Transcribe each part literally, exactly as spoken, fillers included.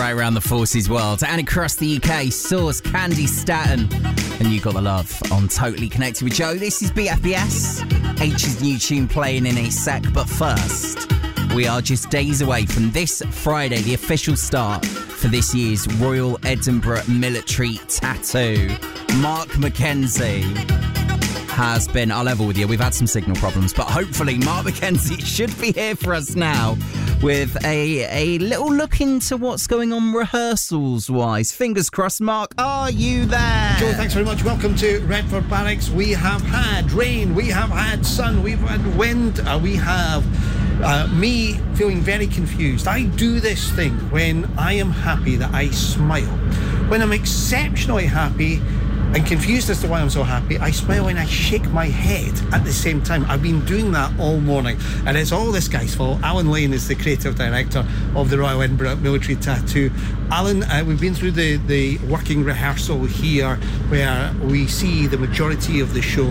right around the forces world and across the U K. Source, Candy Staton, and You Got the Love on Totally Connected with Joe. This is B F B S. H's new tune playing in a sec, but first, we are just days away from this Friday, the official start for this year's Royal Edinburgh Military Tattoo. Mark McKenzie has been, I'll level with you, we've had some signal problems, but hopefully Mark McKenzie should be here for us now with a a little look into what's going on rehearsals-wise. Fingers crossed, Mark, are you there? Joe, thanks very much. Welcome to Redford Barracks. We have had rain, we have had sun, we've had wind, uh, we have uh, me feeling very confused. I do this thing when I am happy that I smile. When I'm exceptionally happy and confused as to why I'm so happy, I smile and I shake my head at the same time. I've been doing that all morning, and it's all this guy's fault. Alan Lane is the creative director of the Royal Edinburgh Military Tattoo. Alan, uh, we've been through the, the working rehearsal here, where we see the majority of the show.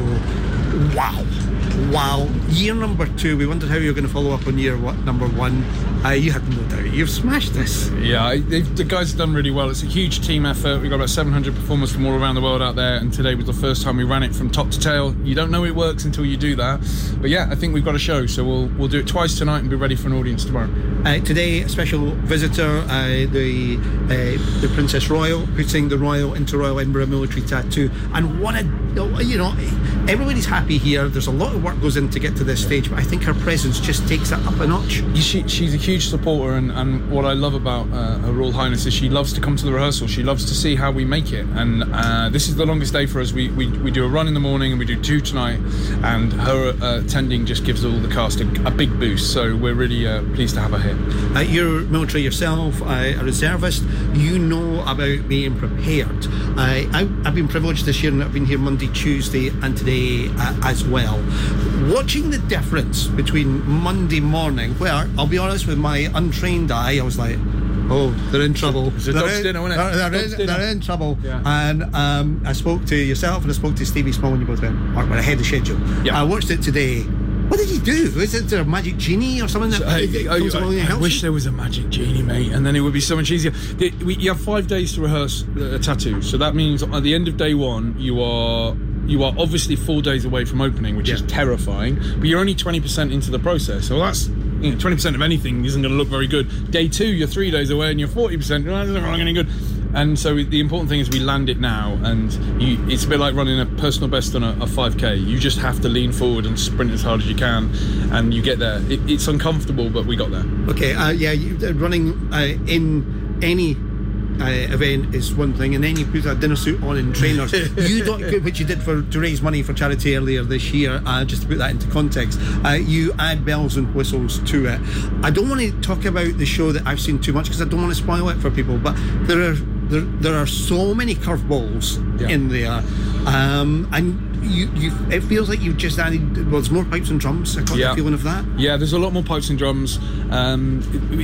Wow. Wow. Year number two, we wondered how you were going to follow up on year what, number one. Uh, you had no doubt. You've smashed this. Yeah, I, the guys have done really well. It's a huge team effort. We've got about seven hundred performers from all around the world out there, and today was the first time we ran it from top to tail. You don't know it works until you do that. But yeah, I think we've got a show, so we'll we'll do it twice tonight and be ready for an audience tomorrow. Uh, today, a special visitor, uh, the uh, the Princess Royal, putting the Royal into Royal Edinburgh Military Tattoo. And what a, you know, everybody's happy here. There's a lot of work goes in to get to this stage, but I think her presence just takes it up a notch. She, she's a huge supporter, and, and what I love about uh, Her Royal Highness is she loves to come to the rehearsal. She loves to see how we make it, and uh, this is the longest day for us. We, we we do a run in the morning and we do two tonight, and her uh, attending just gives all the cast a, a big boost, so we're really uh, pleased to have her here. Uh, you're military yourself, uh, a reservist. You know about being prepared. Uh, I, I've been privileged this year, and I've been here Monday, Tuesday and today uh, as well. Watching the difference between Monday morning, where, I'll be honest, with my untrained eye, I was like, oh, they're in trouble. It's a they're dog's in, dinner, isn't it? They're, they're, Dog's in, dinner. they're in trouble. Yeah. And um, I spoke to yourself and I spoke to Stevie Small, and you both went, Mark, we're ahead of schedule. Yeah. I watched it today. What did he do? Is it a magic genie or something that So, I, I, comes along and I, I helps wish you? there was a magic genie, mate, and then it would be so much easier. The, we, you have five days to rehearse a tattoo, so that means at the end of day one, you are you are obviously four days away from opening, which Yeah. is terrifying. But you're only twenty percent into the process, so that's, you know, twenty percent of anything isn't going to look very good. Day two, you're three days away, and you're forty percent. That doesn't look any good. And so the important thing is we land it now, and you, it's a bit like running a personal best on a, a five K. You just have to lean forward and sprint as hard as you can, and you get there. It, it's uncomfortable, but we got there. Okay, uh, yeah, you, uh, running uh, in any uh, event is one thing, and then you put a dinner suit on and trainers. You don't, which you did for to raise money for charity earlier this year. Uh, just to put that into context, uh, you add bells and whistles to it. I don't want to talk about the show that I've seen too much because I don't want to spoil it for people. But there are there, there are so many curveballs Yeah. in there, um, and. You, you, it feels like you've just added. Well, there's more pipes and drums. I got Yeah. the feeling of that. Yeah, there's a lot more pipes and drums. Um,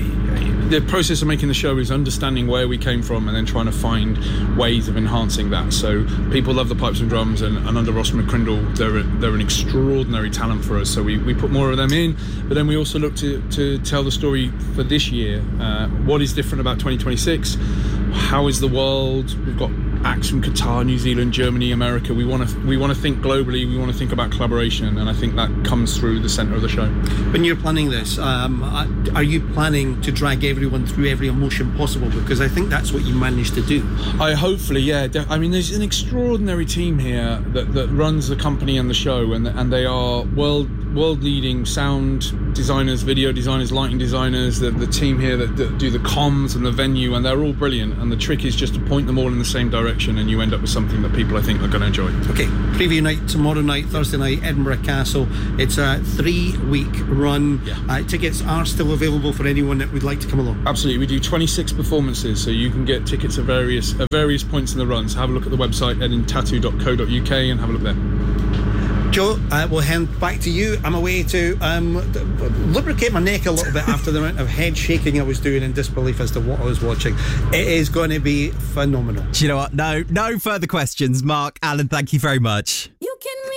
the process of making the show is understanding where we came from and then trying to find ways of enhancing that. So people love the pipes and drums, and, and under Ross McCrindle, they're a, they're an extraordinary talent for us. So we, we put more of them in, but then we also look to, to tell the story for this year. Uh, what is different about twenty twenty-six? How is the world? We've got acts from Qatar, New Zealand, Germany, America. We want to we want to think globally. We want to think about collaboration, and I think that comes through the centre of the show. When you're planning this, um, are you planning to drag everyone through every emotion possible? Because I think that's what you managed to do. I hopefully, yeah. I mean, there's an extraordinary team here that, that runs the company and the show, and and they are world world leading sound designers, video designers, lighting designers. The, the team here that, that do the comms and the venue, and they're all brilliant. And the trick is just to point them all in the same direction, and you end up with something that people I think are going to enjoy. Okay, preview night tomorrow night, Thursday night, Edinburgh Castle. It's a three-week run. Yeah. Uh, tickets are still available for anyone that would like to come along. Absolutely, we do twenty-six performances, so you can get tickets at various at various points in the run. So have a look at the website edin tattoo dot co dot U K and have a look there. Joe, uh, we'll hand back to you. I'm away to um, lubricate my neck a little bit after the amount of head shaking I was doing in disbelief as to what I was watching. It is going to be phenomenal. Do you know what? No, no further questions. Mark, Alan, thank you very much. You can